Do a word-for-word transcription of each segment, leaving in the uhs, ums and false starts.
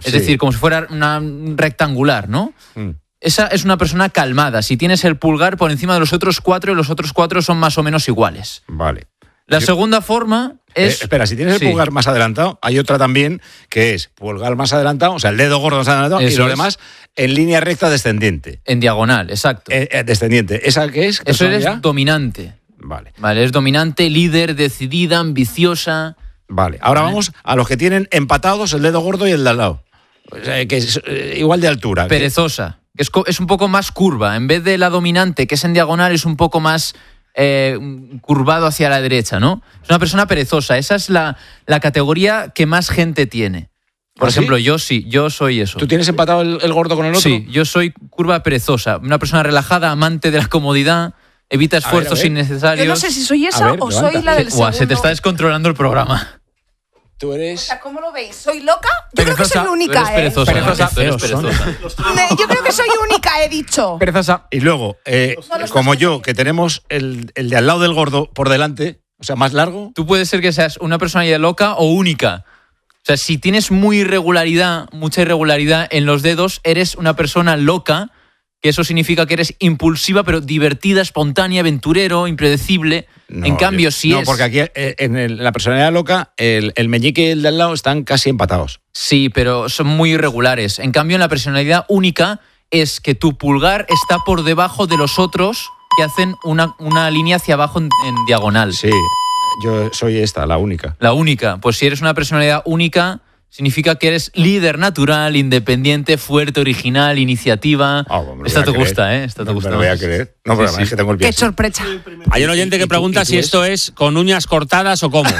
Es sí. decir, como si fuera una rectangular, ¿no? Mm. Esa es una persona calmada. Si tienes el pulgar por encima de los otros cuatro y los otros cuatro son más o menos iguales. Vale. La Yo... segunda forma es... Eh, espera, si tienes el sí. pulgar más adelantado, hay otra también que es pulgar más adelantado, o sea, el dedo gordo más adelantado, Eso y lo es. demás en línea recta descendiente. En diagonal, exacto. Eh, eh, descendiente. ¿Esa qué es? Eso es dominante. Vale. Vale, es dominante, líder, decidida, ambiciosa. Vale. Ahora ¿Vale? vamos a los que tienen empatados el dedo gordo y el de al lado. O sea, que es eh, igual de altura. Perezosa. Es, es un poco más curva. En vez de la dominante, que es en diagonal, es un poco más eh, curvado hacia la derecha, ¿no? Es una persona perezosa. Esa es la, la categoría que más gente tiene. Por ¿Ah, ejemplo, sí? yo sí, yo soy eso. ¿Tú tienes empatado el, el gordo con el otro? Sí, yo soy curva perezosa. Una persona relajada, amante de la comodidad, evita esfuerzos a ver, a ver. innecesarios. Yo no sé si soy esa ver, o levanta. soy la del Uah, segundo. se te está descontrolando el programa. Tú O eres... sea, ¿cómo lo veis? ¿Soy loca? Yo creo que Perezosa. soy Tú única, eres perezosa. ¿eh? Perezosa. Tú eres Feos son. perezosa. Me- Yo creo que soy única, he dicho. Perezosa. Y luego, eh, como yo, que tenemos el, el de al lado del gordo por delante, o sea, más largo... Tú puedes ser que seas una personalidad loca o única. O sea, si tienes muy irregularidad, mucha irregularidad en los dedos, eres una persona loca, que eso significa que eres impulsiva, pero divertida, espontánea, aventurero, impredecible. No, en cambio, yo- si no, es... porque aquí eh, en el- la personalidad loca, el, el meñique y el de al lado están casi empatados. Sí, pero son muy irregulares. En cambio, en la personalidad única es que tu pulgar está por debajo de los otros que hacen una, una línea hacia abajo en, en diagonal. Sí, yo soy esta, la única. La única. Pues si eres una personalidad única, significa que eres líder natural, independiente, fuerte, original, iniciativa. Ah, pues me lo Esta voy a te creer. gusta, ¿eh? Esta te No, gusta. me lo voy a más. creer. No, pero Sí, además sí. es que tengo el pie Qué así. sorpresa. Hay un oyente ¿Y que tú- pregunta y tú si es? esto es con uñas cortadas o cómo.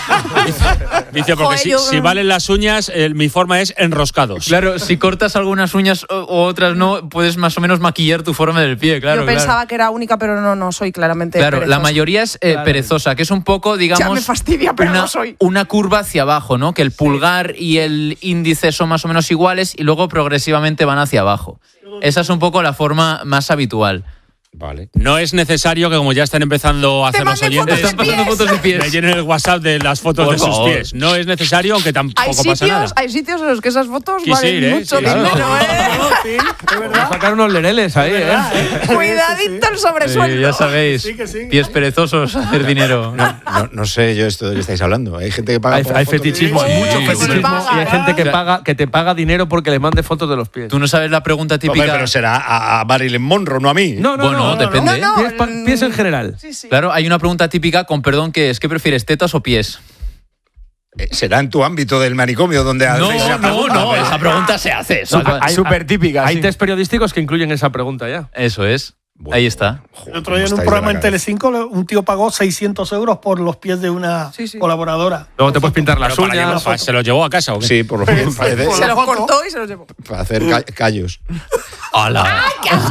Dice, porque Joder, si, yo- si valen las uñas, eh, mi forma es enroscados. Claro, si cortas algunas uñas o, o otras no, puedes más o menos maquillar tu forma del pie, claro. Yo claro. pensaba que era única, pero no, no soy claramente Claro, la perezosa. mayoría es eh, perezosa, que es un poco, digamos, Ya me fastidia, pero una, no soy. una curva hacia abajo, ¿no? Que el pulgar y el índice son más o menos iguales y luego progresivamente van hacia abajo. Esa es un poco la forma más habitual. Vale. No es necesario que, como ya están empezando a Te hacer los manden oyentes, fotos de Están pasando pies. fotos de me pies. llenen el WhatsApp de las fotos Por de sus favor. pies. No es necesario, aunque tampoco Hay pasa nada. sitios, hay sitios en los que esas fotos Quise valen ir, ¿eh? mucho Sí, dinero, claro. ¿eh? Vamos a sacar unos lereles ahí, ¿eh? Cuidadito el Eh, sobresueldo. ya sabéis, Sí que sí. pies perezosos, hacer dinero. No, no sé yo esto de qué estáis hablando. Hay gente que paga Hay, por hay fotos de- fetichismo, hay Sí, mucho sí, fetichismo. paga, Y hay ¿eh? gente que O sea, paga, que te paga dinero porque le mande fotos de los pies. Tú no sabes la pregunta Hombre, típica. pero será a, a Marilyn Monroe, no a mí. No, no, Bueno, no, no, depende. No, no, Pies, pa- pies en general. Sí, sí. Claro, hay una pregunta típica con perdón que es ¿qué prefieres, tetas o pies? Eh, Será en tu ámbito del manicomio donde No, hacéis esa no, pregunta, no, pero- esa pregunta se hace. Eso, No, hay- Súper típica. Hay sí. test periodísticos que incluyen esa pregunta ya. eso es. Bueno, Ahí está. joder, El otro día en ¿cómo un estáis programa de en la cabeza? Telecinco un tío pagó seiscientos euros por los pies de una Sí, sí. colaboradora. Luego te puedes pintar las Pero para uñas. llevar- ¿Se lo llevó a casa o qué? Sí, por lo menos parece. Por Se la los foto. cortó y se los llevó. Para hacer ca- callos. ¡Hala!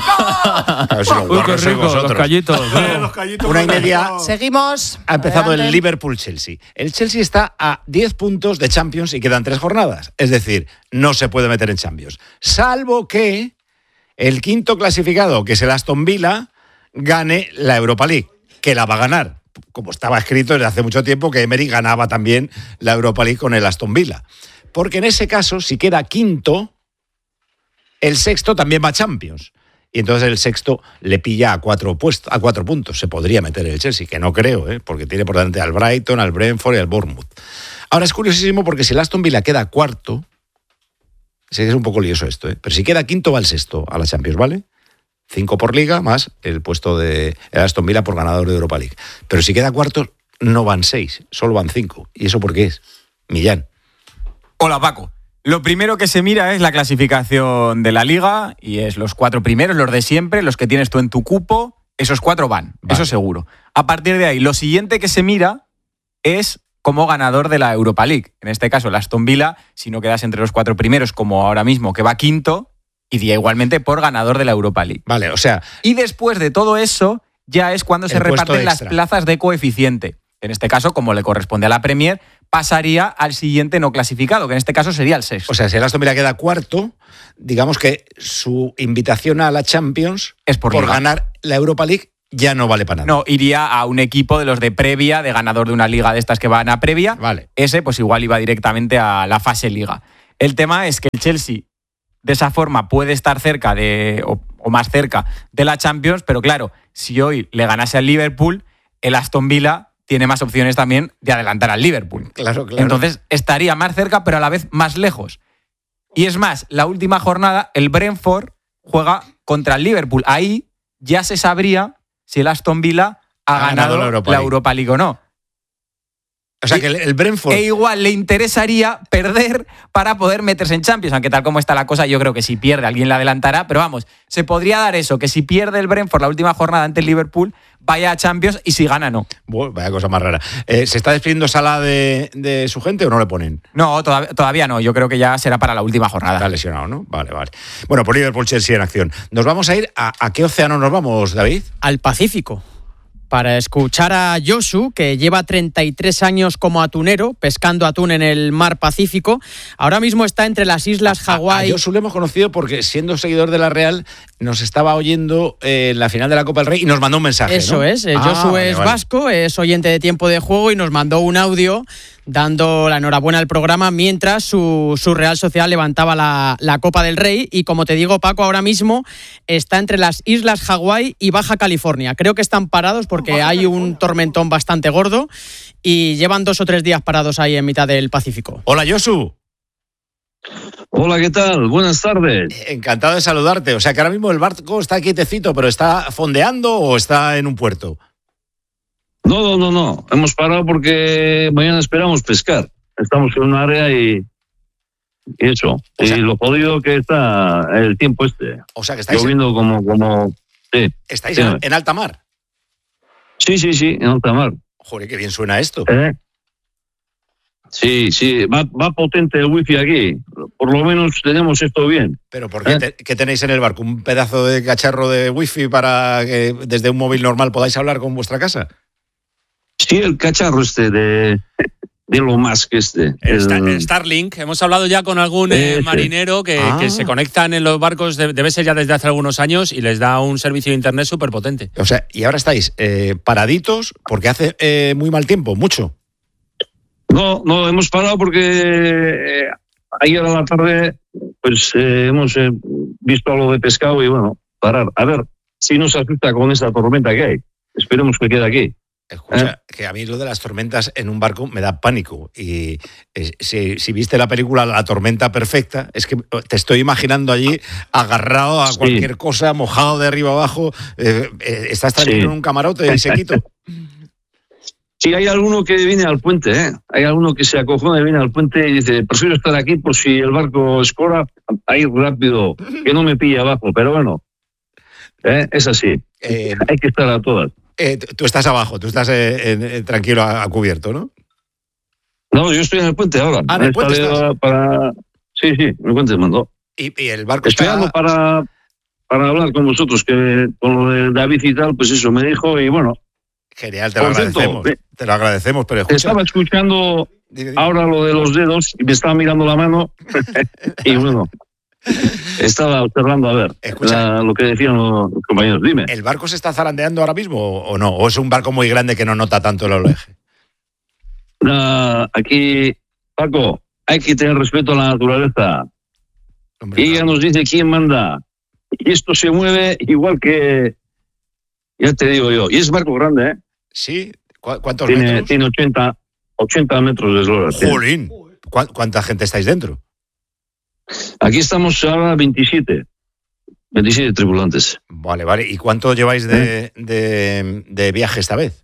A ver si los Uy, qué gorros sois rico, los vosotros. callitos. Eh, los callitos Una y con- media. Seguimos. Ha empezado el Adelante. Liverpool-Chelsea. El Chelsea está a diez puntos de Champions y quedan tres jornadas. Es decir, no se puede meter en Champions. Salvo que el quinto clasificado, que es el Aston Villa, gane la Europa League, que la va a ganar. Como estaba escrito desde hace mucho tiempo que Emery ganaba también la Europa League con el Aston Villa. Porque en ese caso, si queda quinto, el sexto también va a Champions. Y entonces el sexto le pilla a cuatro, puestos, a cuatro puntos. Se podría meter el Chelsea, que no creo, ¿eh? Porque tiene por delante al Brighton, al Brentford y al Bournemouth. Ahora es curiosísimo porque si el Aston Villa queda cuarto, sé que es un poco lioso esto, ¿eh? Pero si queda quinto va el sexto a la Champions, ¿vale? Cinco por liga más el puesto de el Aston Villa por ganador de Europa League. Pero si queda cuarto no van seis, solo van cinco. ¿Y eso por qué es? Millán. Hola, Paco. Lo primero que se mira es la clasificación de la liga y es los cuatro primeros, los de siempre, los que tienes tú en tu cupo. Esos cuatro van, Vale. eso seguro. A partir de ahí, lo siguiente que se mira es como ganador de la Europa League. En este caso, el Aston Villa, si no quedas entre los cuatro primeros, como ahora mismo, que va quinto, iría igualmente por ganador de la Europa League. Vale, o sea, Y después de todo eso, ya es cuando se El puesto reparten las extra. plazas de coeficiente. En este caso, como le corresponde a la Premier, pasaría al siguiente no clasificado, que en este caso sería el sexto. o sea, si el Aston Villa queda cuarto, digamos que su invitación a la Champions Es por liga. ganar la Europa League ya no vale para nada. No, iría a un equipo de los de previa, de ganador de una liga de estas que van a previa. Vale. Ese, pues igual iba directamente a la fase liga. El tema es que el Chelsea de esa forma puede estar cerca de o, o más cerca de la Champions, pero claro, si hoy le ganase al Liverpool, el Aston Villa tiene más opciones también de adelantar al Liverpool. Claro, claro. Entonces estaría más cerca, pero a la vez más lejos. Y es más, la última jornada, el Brentford juega contra el Liverpool. Ahí ya se sabría si el Aston Villa ha, Ha ganado ganado la la Europa Europa, League. League o no. O sea, que el, el Brentford... E igual le interesaría perder para poder meterse en Champions, aunque tal como está la cosa, yo creo que si pierde alguien le adelantará, pero vamos, se podría dar eso, que si pierde el Brentford la última jornada ante el Liverpool, vaya a Champions y si gana, no. Bueno, vaya cosa más rara. Eh, ¿Se está despidiendo Salah de, de su gente o no le ponen? No, todavía, todavía no, yo creo que ya será para la última jornada. Está lesionado, ¿no? Vale, vale. Bueno, por Liverpool-Chelsea en acción. Nos vamos a ir a... ¿A qué océano nos vamos, David? Al Pacífico, para escuchar a Josu, que lleva treinta y tres años como atunero, pescando atún en el mar Pacífico. Ahora mismo está entre las islas Hawái. A Josu le hemos conocido porque, siendo seguidor de la Real, nos estaba oyendo eh, en la final de la Copa del Rey y nos mandó un mensaje, Eso ¿no? es, eh, Ah, Josu vale, es vale. vasco, es oyente de Tiempo de Juego y nos mandó un audio dando la enhorabuena al programa mientras su, su Real Sociedad levantaba la, la Copa del Rey. Y como te digo, Paco, ahora mismo está entre las islas Hawái y Baja California. Creo que están parados porque hay un tormentón bastante gordo y llevan dos o tres días parados ahí en mitad del Pacífico. Hola, Josu. Hola, ¿qué tal? Buenas tardes. Encantado de saludarte. O sea, que ahora mismo el barco está quietecito, pero ¿está fondeando o está en un puerto? No, no, no, no. Hemos parado porque mañana esperamos pescar. Estamos en un área y, y eso. O sea, y lo jodido que está el tiempo este. O sea, que estáis, Lloviendo como... como sí, estáis sí. en, en alta mar. sí, sí, sí, en alta mar. Joder, qué bien suena esto. ¿Eh? Sí, sí, va, va potente el wifi aquí. Por lo menos tenemos esto bien. Pero ¿por qué, ¿Eh? te- qué tenéis en el barco? ¿Un pedazo de cacharro de wifi para que desde un móvil normal podáis hablar con vuestra casa? Sí, el cacharro este de, de lo más que este. El, Sta- el- el Starlink, hemos hablado ya con algún eh, Ese. marinero que, Ah. que se conectan en los barcos, de- debe ser ya desde hace algunos años, y les da un servicio de internet súper potente. O sea, y ahora estáis eh, paraditos porque hace eh, muy mal tiempo, mucho. No, no, hemos parado porque eh, ayer a la tarde pues eh, hemos eh, visto algo de pescado y bueno, parar. A ver si nos asusta con esa tormenta que hay. Esperemos que quede aquí. Escucha, que a mí lo de las tormentas en un barco me da pánico. Y eh, si, si viste la película La tormenta perfecta, es que te estoy imaginando allí agarrado a Sí. cualquier cosa, mojado de arriba abajo. Eh, eh, estás tranquilo Sí. en un camarote y sequito. Sí, hay alguno que viene al puente, ¿eh? Hay alguno que se acojona y viene al puente y dice, prefiero estar aquí por si el barco escora, a ir rápido, que no me pille abajo. Pero bueno, ¿eh? Es así. Eh, Hay que estar a todas. eh, tú estás abajo, tú estás eh, en- en- tranquilo a, a cubierto, ¿no? No, yo estoy en el puente ahora. Ah, en el He puente salido estás. para... Sí, sí, en el puente mandó. Y, y el barco Esperando está... para, para hablar con vosotros, que con lo de David y tal, pues eso me dijo y bueno, Genial, te lo Por cierto, agradecemos. eh, Te lo agradecemos, pero escucha... estaba escuchando dime, dime. ahora lo de los dedos y me estaba mirando la mano y bueno, estaba observando a ver Escucha. la- lo que decían los compañeros. Dime. ¿El barco se está zarandeando ahora mismo o o no? ¿O es un barco muy grande que no nota tanto el oleaje? Ah, aquí, Paco, hay que tener respeto a la naturaleza. Hombre, Y ella claro. nos dice quién manda. Y esto se mueve igual que... Ya te digo yo. Y es barco grande, ¿eh? ¿Sí? ¿Cu- ¿Cuántos Tiene, metros? tiene ochenta, ochenta metros de eslora. tiene. ¡Jolín! ¿Cu- ¿Cuánta gente estáis dentro? Aquí estamos ahora veintisiete. veintisiete tripulantes. Vale, vale. ¿Y cuánto lleváis de, de, de viaje esta vez?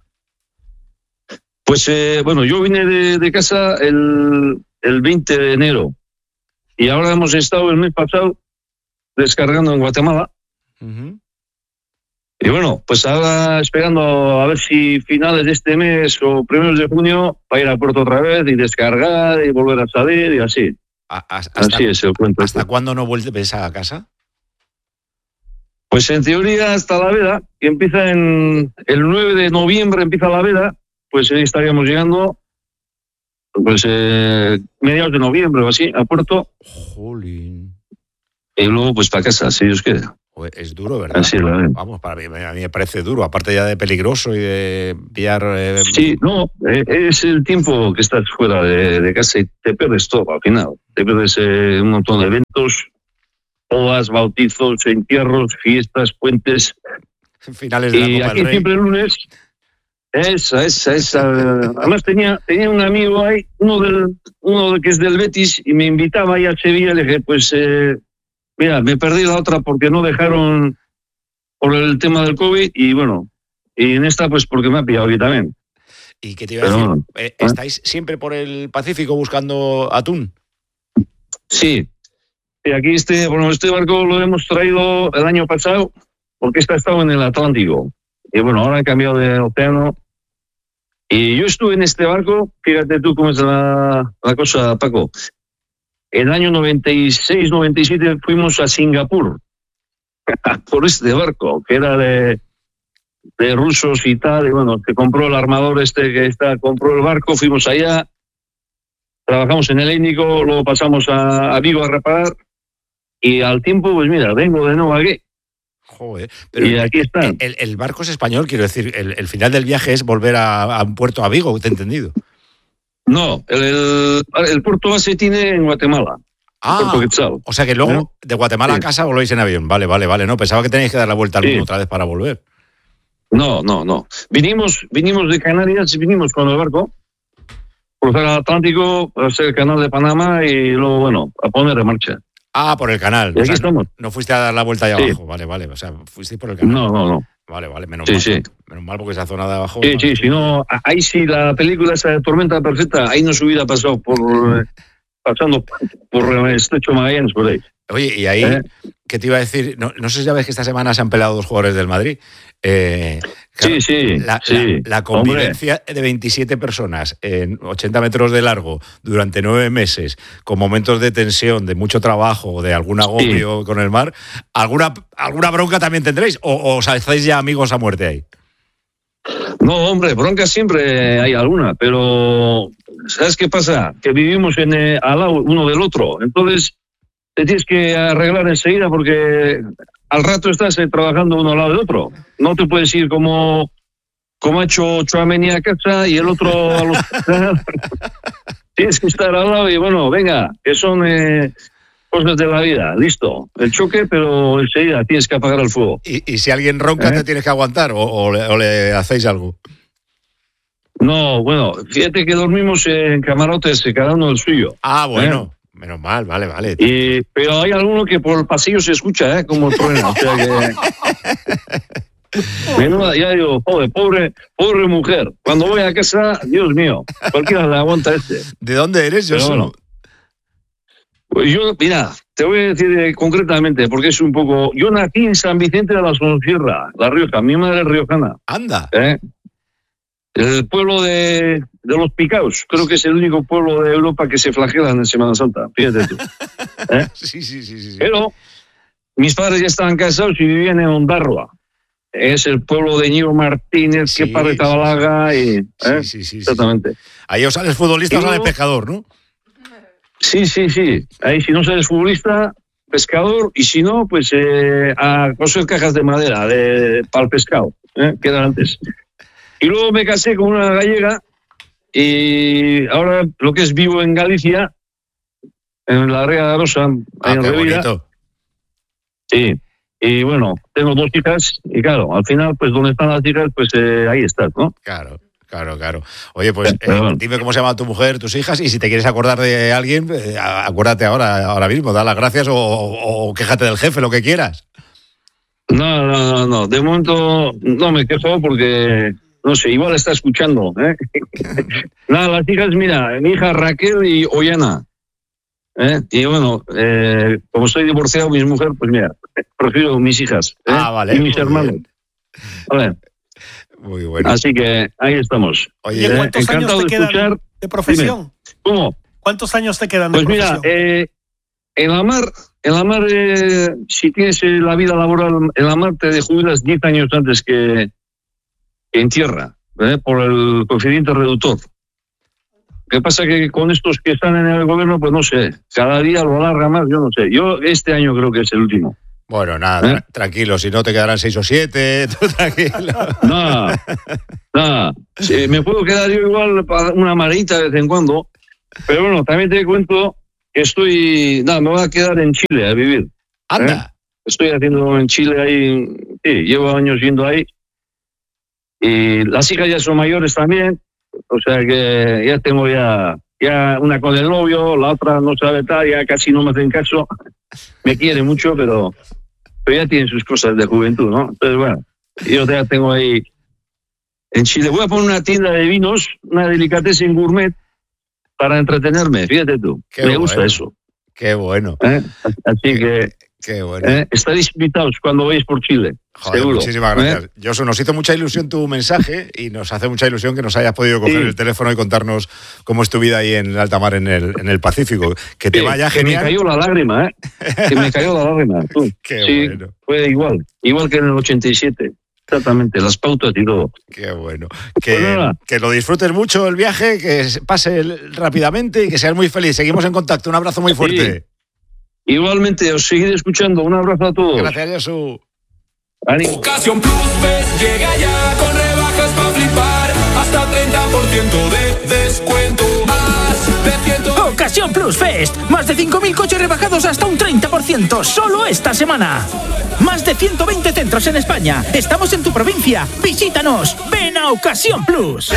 Pues eh, bueno, yo vine de, de casa el, el veinte de enero. Y ahora hemos estado el mes pasado descargando en Guatemala. Ujú. Y bueno, pues ahora esperando a ver si finales de este mes o primeros de junio va a ir al puerto otra vez y descargar y volver a salir y así. A- a- ¿Hasta, Así es el cuento. ¿Hasta cuándo no vuelves a casa? Pues en teoría hasta la veda, que empieza en el nueve de noviembre empieza la veda, pues ahí estaríamos llegando pues eh, mediados de noviembre o así al puerto Jolín. y luego pues para casa, si Dios quiere. Joder, es duro, ¿verdad? Así la ven. Vamos, para mí, a mí me parece duro, aparte ya de peligroso y de pillar... Eh, Sí, no, eh, es el tiempo que estás fuera de, de casa y te pierdes todo al final. Te pierdes eh, un montón de eventos, bodas, bautizos, entierros, fiestas, puentes. finales de la Y Copa aquí del Rey. siempre el lunes, esa, esa, esa. Además tenía, tenía un amigo ahí, uno del, uno que es del Betis, y me invitaba ahí a Sevilla. Le dije, pues, eh, mira, me perdí la otra porque no dejaron por el tema del COVID, y bueno, y en esta pues porque me ha pillado aquí también. ¿Y qué te iba a Pero decir? bueno, Eh, ¿Estáis siempre por el Pacífico buscando atún? Sí, y aquí este, bueno, este barco lo hemos traído el año pasado porque este ha estado en el Atlántico. Y bueno, ahora han cambiado de océano. Y yo estuve en este barco, fíjate tú cómo es la, la cosa, Paco. En el año noventa y seis, noventa y siete fuimos a Singapur por este barco, que era de, de rusos y tal. Y bueno, que compró el armador este que está, compró el barco, fuimos allá. Trabajamos en el Índico, luego pasamos a, a Vigo a reparar, y al tiempo, pues mira, vengo de nuevo aquí. Joder, pero Y aquí están. El, el barco es español, quiero decir, el, el final del viaje es volver a, a un puerto, a Vigo, ¿te he entendido? No, el, el, el puerto base tiene en Guatemala. Ah, Puerto Quetzal. o sea que luego ¿Eh? de Guatemala Sí. a casa volvéis en avión. Vale, vale, vale. No, pensaba que tenéis que dar la vuelta al Sí. mundo otra vez para volver. No, no, no. Vinimos, vinimos de Canarias y vinimos con el barco, cruzar el Atlántico, hacer el canal de Panamá y luego, bueno, a poner en marcha. Ah, por el canal. Y O aquí sea, estamos. no fuiste a dar la vuelta allá Sí. abajo. Vale, vale. O sea, fuisteis por el canal. No, no, no. Vale, vale. Menos Sí, mal. sí. Menos mal porque esa zona de abajo. Sí, sí, si no, ahí sí la película esa de Tormenta Perfecta, ahí no se hubiera pasado por, eh, pasando por el estrecho Magallanes por ahí. Oye, y ahí, ¿Eh? ¿qué te iba a decir? No, no sé si ya ves que esta semana se han peleado dos jugadores del Madrid. Eh, claro, Sí, sí, La, sí. la- la convivencia de veintisiete personas en ochenta metros de largo durante nueve meses, con momentos de tensión, de mucho trabajo, de algún agobio con el mar, ¿alguna, alguna bronca también tendréis? ¿O, o os hacéis ya amigos a muerte ahí? No, hombre, bronca siempre hay alguna, pero ¿sabes qué pasa? Que vivimos en, eh, al lado uno del otro, entonces te tienes que arreglar enseguida porque al rato estás eh, trabajando uno al lado del otro. No te puedes ir como, como ha hecho Tchouaméni a casa y el otro a los... Tienes que estar al lado y bueno, venga, que son eh, cosas de la vida, listo. El choque, pero enseguida tienes que apagar el fuego. Y, y si alguien ronca, ¿Eh? ¿te tienes que aguantar o, o le, o le hacéis algo? No, bueno, fíjate que dormimos en camarotes, cada uno el suyo. Ah, bueno. Menos mal, vale, vale. Y, pero hay alguno que por el pasillo se escucha, ¿eh? Como truena. O sea que. Menuda, ya digo, pobre, pobre, pobre mujer. Cuando voy a casa, Dios mío, cualquiera le aguanta este. ¿De dónde eres? Yo Pero solo. bueno. Pues yo, mira, te voy a decir eh, concretamente, porque es un poco. Yo nací en San Vicente de la Sonsierra, La Rioja. Mi madre es riojana. Anda. ¿eh? El pueblo de, de los Picaos. Creo que es el único pueblo de Europa que se flagela en Semana Santa. Fíjate tú. ¿eh? Sí, sí, sí, sí. sí. Pero mis padres ya estaban casados y vivían en Ondarroa. Es el pueblo de Ñigo Martínez, Sí, que padre sí, Tabalaga y... ¿eh? Sí, sí, sí, sí. Exactamente. Ahí o sales futbolista Y o sales luego- pescador, ¿no? Sí, sí, sí. Ahí si no eres futbolista, pescador, y si no, pues eh, a coser cajas de madera de, para el pescado, ¿eh? que eran antes. Y luego me casé con una gallega y ahora lo que es vivo en Galicia, en la Rea de Rosa, Ah, en qué Revira. bonito. Sí. Y bueno, tengo dos hijas y claro, al final, pues donde están las hijas, pues eh, ahí estás, ¿no? Claro, claro, claro. Oye, pues Pero eh, bueno. dime cómo se llama tu mujer, tus hijas, y si te quieres acordar de alguien, eh, acuérdate ahora, ahora mismo, da las gracias o, o- o quéjate del jefe, lo que quieras. No, no, no, no. De momento no me quejo porque, no sé, igual está escuchando. ¿eh? Nada, las hijas, mira, mi hija Raquel y Ollana. ¿eh? Y bueno, eh, como estoy divorciado, mi mujer, pues mira, prefiero mis hijas. ¿eh? Ah, vale, Y mis muy hermanos. bien. Vale. Muy bueno. Así que ahí estamos. Oye, ¿Y Eh, cuántos años encantado te de quedan escuchar. de profesión? ¿Cómo? ¿Cuántos años te quedan de Pues mira, profesión? eh, en la mar, en la mar, eh, si tienes eh, la vida laboral en la mar, te jubilas diez años antes que, que en tierra, ¿eh? por el coeficiente reductor. ¿Qué pasa? Que con estos que están en el gobierno, pues no sé, cada día lo alarga más, yo no sé. Yo este año creo que es el último. Bueno, nada, ¿Eh? tranquilo, si no te quedarán seis o siete, tú tranquilo. Nada, nada. Sí, me puedo quedar yo igual para una marita de vez en cuando, pero bueno, también te cuento que estoy, nada, me voy a quedar en Chile a vivir. Anda. ¿Eh? Estoy haciendo en Chile ahí, sí, llevo años yendo ahí. Y las hijas ya son mayores también, o sea que ya tengo ya, ya una con el novio, la otra no sabe tal, ya casi no me hacen caso. Me quiere mucho, pero, pero ya tienen sus cosas de juventud, ¿no? Entonces, bueno, yo ya tengo ahí en Chile. Voy a poner una tienda de vinos, una delicatessen gourmet, para entretenerme, fíjate tú. Qué me bueno. gusta eso. Qué bueno. ¿Eh? Así que Qué bueno. ¿eh? Estaréis invitados cuando vayáis por Chile. Joder, seguro. muchísimas gracias. ¿Eh? Josu, nos hizo mucha ilusión tu mensaje y nos hace mucha ilusión que nos hayas podido coger Sí. el teléfono y contarnos cómo es tu vida ahí en el alta mar, en el, en el Pacífico. Que te Sí, vaya que genial. me cayó la lágrima, ¿eh? Que me cayó la lágrima. Tú. Qué sí, bueno. fue igual. Igual que en el ochenta y siete. Exactamente, las pautas y todo. Qué bueno. Que, Pues nada. que lo disfrutes mucho el viaje, que se pase el- rápidamente y que seas muy feliz. Seguimos en contacto. Un abrazo muy fuerte. Igualmente, os seguiré escuchando. Un abrazo a todos. Gracias, Josu. Ánimo. Ocasión Plus Fest llega ya con rebajas para flipar. Hasta treinta por ciento de descuento. Más de ciento... Ocasión Plus Fest. Más de cinco mil coches rebajados hasta un treinta por ciento solo esta semana. Más de ciento veinte centros en España. Estamos en tu provincia. Visítanos. Ven a Ocasión Plus.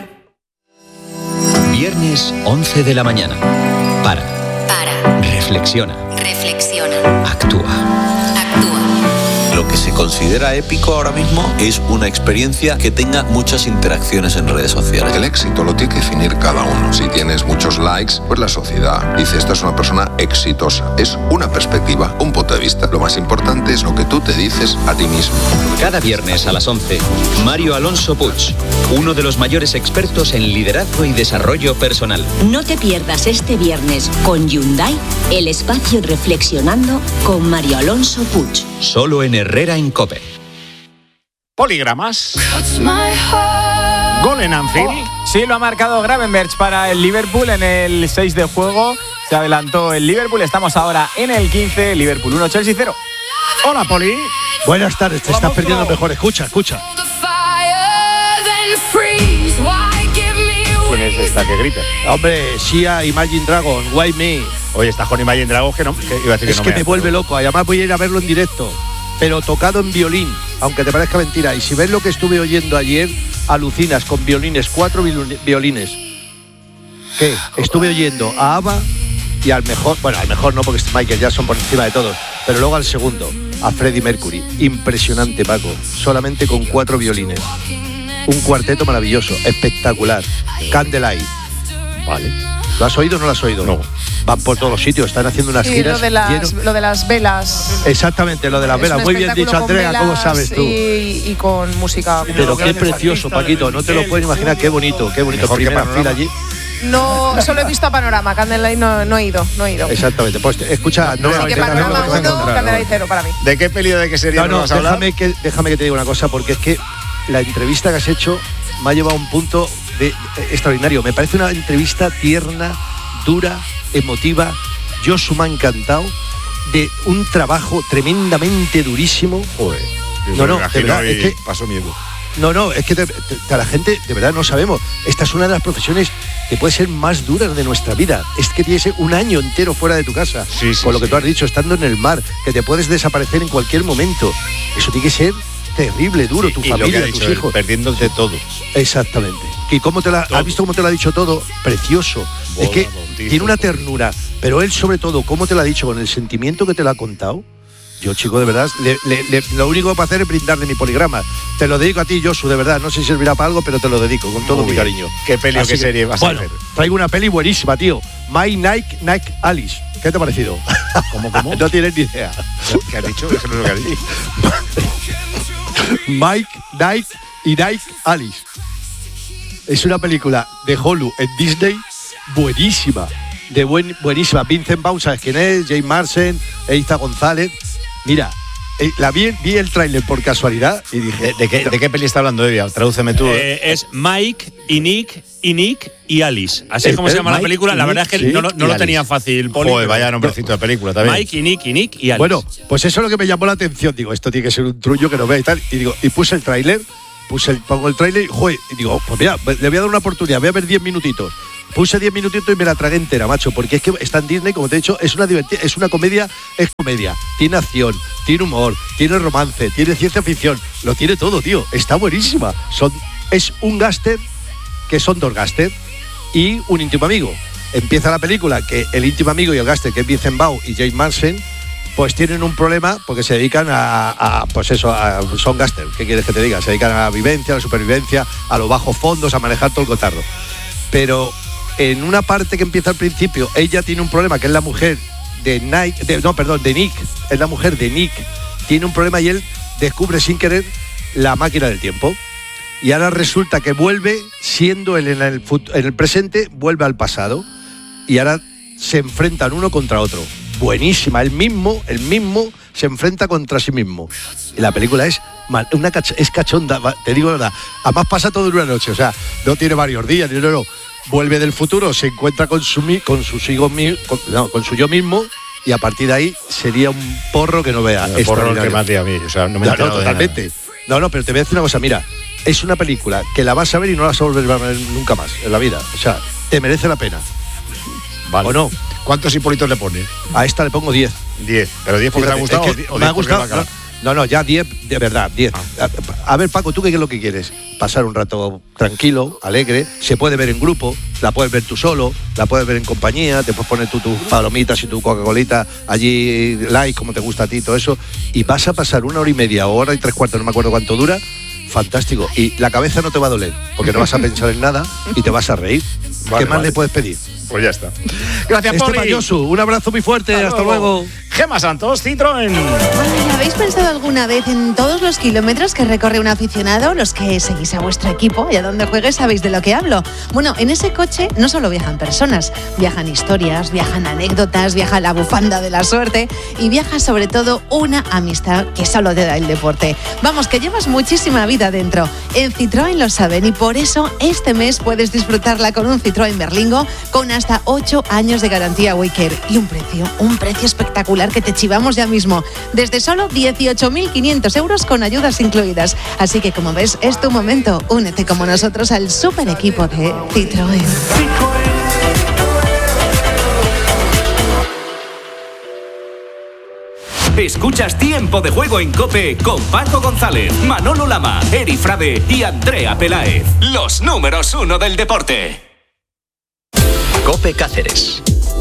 Viernes once de la mañana. Para. Para. Reflexiona. Reflexiona. Actúa. Actúa. Lo que se considera épico ahora mismo es una experiencia que tenga muchas interacciones en redes sociales. El éxito lo tiene que definir cada uno. Si tienes muchos likes, pues la sociedad dice esta es una persona exitosa. Es una perspectiva, un punto de vista. Lo más importante es lo que tú te dices a ti mismo. Cada viernes a las once, Mario Alonso Puig, uno de los mayores expertos en liderazgo y desarrollo personal. No te pierdas este viernes con Hyundai el espacio Reflexionando con Mario Alonso Puig. Solo en Herrera en COPE. Poligramas. Gol en Anfield. Sí, lo ha marcado Gravenberch para el Liverpool en el seis de juego. Se adelantó el Liverpool. Estamos ahora en el quince. Liverpool uno, Chelsea cero. Hola, Poli. Buenas tardes, te estás perdiendo mejor. Escucha, escucha. ¿Quién es esta que grita? Hombre, Sia, Imagine Dragon, Why Me. Oye, estás con Imagine Dragons que no. Que iba a decir Es que no que me me vuelve loco. Además voy a ir a verlo en directo, pero tocado en violín, aunque te parezca mentira. Y si ves lo que estuve oyendo ayer, alucinas con violines, cuatro viol- violines. ¿Qué? Estuve oyendo a ABBA y al mejor, bueno, al mejor no porque es Michael Jackson por encima de todos, pero luego al segundo, a Freddie Mercury. Impresionante, Paco. Solamente con cuatro violines. Un cuarteto maravilloso, espectacular. Candlelight. Vale. ¿Lo has oído o no lo has oído? No. Van por todos los sitios, están haciendo unas Sí, giras. lo de, las, lleno- lo de las velas. Exactamente, lo de las Es velas. un Muy bien espectáculo dicho, con Andrea, ¿cómo velas sabes tú? Y, y con música. Pero qué precioso, Paquito, no te lo puedes imaginar, qué bonito, qué bonito. Mejor que Primera Panorama. fila allí. No, solo he visto a Panorama, Candlelight no, no he ido, no he ido. Exactamente, pues escucha, Andrea, Así que déjame- Panorama uno, Candlelight cero para mí. ¿De qué peli o de qué serie No, nos no, vas a hablar? déjame que, déjame que te diga una cosa, porque es que la entrevista que has hecho me ha llevado a un punto de, eh, extraordinario. Me parece una entrevista tierna, dura, emotiva. Josu me ha encantado, de un trabajo tremendamente durísimo. Joder. No, no, me de imagino verdad, y es que paso miedo. No, no, es que te- te- a la gente de verdad no sabemos. Esta es una de las profesiones que puede ser más duras de nuestra vida. Es que tienes un año entero fuera de tu casa. Sí, sí, con lo que sí. tú has dicho, estando en el mar, que te puedes desaparecer en cualquier momento. Eso tiene que ser terrible, duro, tu Y lo que familia, ha tus dicho él, hijos. perdiéndote todo. Exactamente. ¿Y cómo te la, Todo. has visto cómo te lo ha dicho todo? Precioso. Boda, es que bautizo, tiene una todo. ternura, pero él sobre todo, cómo te lo ha dicho, con el sentimiento que te lo ha contado. Yo, chico, de verdad, le- le- le- lo único que puedo hacer es brindarle mi poligrama. Te lo dedico a ti, Josu, de verdad. No sé si servirá para algo, pero te lo dedico con todo Muy mi bien. cariño. ¿Qué peli o Así qué que, serie vas a bueno, ver? traigo una peli buenísima, tío. My Nike, Nike Alice. ¿Qué te ha parecido? ¿Cómo, cómo? No tienes ni idea. ¿Qué has dicho? Eso no es lo que has dicho. Mike, Nike y Nike Alice. Es una película de Hulu en Disney buenísima. De buen, buenísima. Vincent Vaughn, ¿sabes quién es? James Marsden, Eiza González. Mira, eh, la vi, vi el tráiler por casualidad y dije... ¿De, de, qué, ¿De qué peli está hablando, Evia? Tradúceme tú. Eh, es Mike y Nick, y Nick y Alice. Así es El- como se el llama la Mike película. y La Nick, verdad es que sí, no, lo- no y lo tenía Alice. fácil, Poli. Joder, pero- vaya nombrecito de película también. Mike y Nick y Nick y Alice. Bueno, pues eso es lo que me llamó la atención. Digo, esto tiene que ser un trullo que no vea y tal. Y digo, y puse el tráiler, puse el, pongo el tráiler y, joder, y digo, pues mira, le voy a dar una oportunidad, voy a ver diez minutitos. Puse diez minutitos y me la tragué entera, macho, porque es que está en Disney, como te he dicho, es una divertida, es una comedia, es comedia. Tiene acción, tiene humor, tiene romance, tiene ciencia ficción, lo tiene todo, tío. Está buenísima. Son, es un gáster que son dos gáster y un íntimo amigo. Empieza la película que el íntimo amigo y el gáster, que es Vincent Vaughn y James Marsden, pues tienen un problema porque se dedican a, a pues eso, a, son gáster. ¿Qué quieres que te diga? Se dedican a la vivencia, a la supervivencia, a los bajos fondos, a manejar todo el cotarro. Pero en una parte que empieza al principio, ella tiene un problema, que es la mujer de Nike, de, no, perdón, de Nick, es la mujer de Nick, tiene un problema y él descubre sin querer la máquina del tiempo. Y ahora resulta que vuelve, siendo él en el, fut- en el presente, vuelve al pasado. Y ahora se enfrentan uno contra otro. Buenísima, el mismo, el mismo se enfrenta contra sí mismo. Y la película es man- una cach- es cachonda, va- te digo la verdad. Además pasa todo en una noche, o sea, no tiene varios días, no, no, no. Vuelve del futuro, se encuentra con su mi- con su sigo mi- con, no, con su yo mismo, y a partir de ahí sería un porro que no vea. El porro extraordinario. que más de a mí, o sea, no me he No, no, enterado de nada. totalmente. No, no, pero te voy a decir una cosa, mira, es una película que la vas a ver y no la vas a volver a ver nunca más en la vida. O sea, te merece la pena. Vale. ¿O no? ¿Cuántos hipolitos le pone? A esta le pongo diez. diez. ¿Pero diez porque te ha Fíjate, gustado es que o diez me ha porque gustado. va a cagar? No, no, ya diez, de verdad, diez. A, a ver, Paco, ¿tú qué es lo que quieres? Pasar un rato tranquilo, alegre. Se puede ver en grupo, la puedes ver tú solo, la puedes ver en compañía, te puedes poner tú tus palomitas y tu Coca-Colita allí, like, como te gusta a ti, todo eso. Y vas a pasar una hora y media, hora y tres cuartos, no me acuerdo cuánto dura. Fantástico. Y la cabeza no te va a doler, porque no vas a pensar en nada y te vas a reír. Vale, ¿Qué más vale. le puedes pedir? Pues ya está. Gracias, Esteban Poli. Josu, un abrazo muy fuerte, hasta, luego. Gema Santos, Citroën. Ay, ¿habéis pensado alguna vez en todos los kilómetros que recorre un aficionado, los que seguís a vuestro equipo y a donde juegues sabéis de lo que hablo? Bueno, en ese coche no solo viajan personas, viajan historias, viajan anécdotas, viaja la bufanda de la suerte y viaja sobre todo una amistad que solo te da el deporte. Vamos, que llevas muchísima vida dentro. En Citroën lo saben y por eso este mes puedes disfrutarla con un Citroën Berlingo con hasta ocho años de garantía Wicker y un precio, un precio espectacular que te chivamos ya mismo, desde solo dieciocho mil quinientos euros con ayudas incluidas. Así que como ves, es tu momento. Únete como nosotros al super equipo de Citroën. Escuchas Tiempo de Juego en COPE con Paco González, Manolo Lama, Eri Frade y Andrea Peláez. Los números uno del deporte. COPE Cáceres.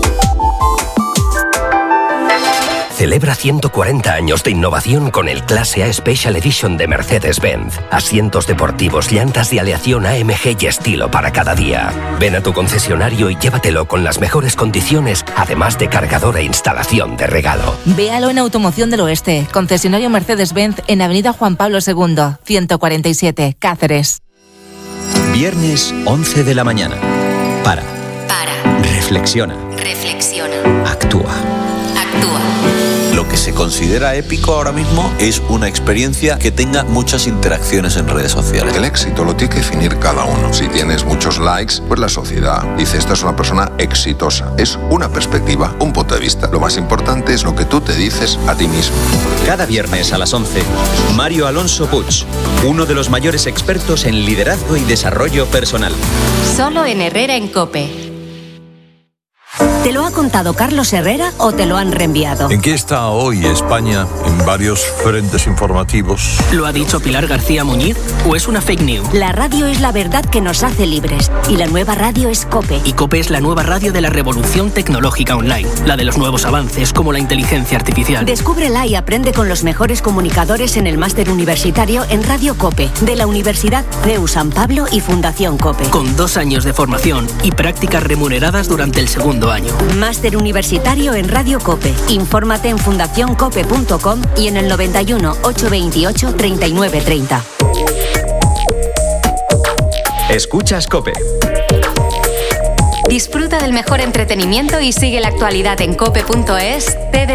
Celebra ciento cuarenta años de innovación con el Clase A Special Edition de Mercedes-Benz. Asientos deportivos, llantas de aleación A M G y estilo para cada día. Ven a tu concesionario y llévatelo con las mejores condiciones, además de cargador e instalación de regalo. Véalo en Automoción del Oeste, concesionario Mercedes-Benz en Avenida Juan Pablo segundo, ciento cuarenta y siete, Cáceres. Viernes once de la mañana. Para. Para. Reflexiona. Reflexiona. Actúa. Actúa. Lo que se considera épico ahora mismo es una experiencia que tenga muchas interacciones en redes sociales. El éxito lo tiene que definir cada uno. Si tienes muchos likes, pues la sociedad dice esta es una persona exitosa. Es una perspectiva, un punto de vista. Lo más importante es lo que tú te dices a ti mismo. Cada viernes a las once, Mario Alonso Puig, uno de los mayores expertos en liderazgo y desarrollo personal. Solo en Herrera en COPE. ¿Te lo ha contado Carlos Herrera o te lo han reenviado? ¿En qué está hoy España en varios frentes informativos? ¿Lo ha dicho Pilar García Muñiz o es una fake news? La radio es la verdad que nos hace libres y la nueva radio es COPE. Y COPE es la nueva radio de la revolución tecnológica online, la de los nuevos avances como la inteligencia artificial. Descúbrela y aprende con los mejores comunicadores en el máster universitario en Radio COPE, de la Universidad C E U San Pablo y Fundación COPE. Con dos años de formación y prácticas remuneradas durante el segundo año. Máster universitario en Radio COPE. Infórmate en fundación cope punto com y en el noventa y uno, ochocientos veintiocho, treinta y nueve treinta. Escuchas COPE. Disfruta del mejor entretenimiento y sigue la actualidad en cope punto es.